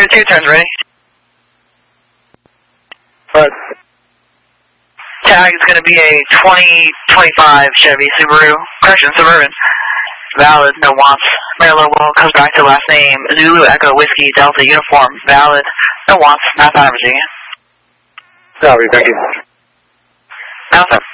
32 turns ready. But Tag is going to be a 2025 Chevy Subaru. Correction, Suburban. Valid, no wants. Mailer will comes back to last name. Zulu Echo Whiskey Delta Uniform. Valid, no wants. Not that receiving. Sorry, thank you. Alpha.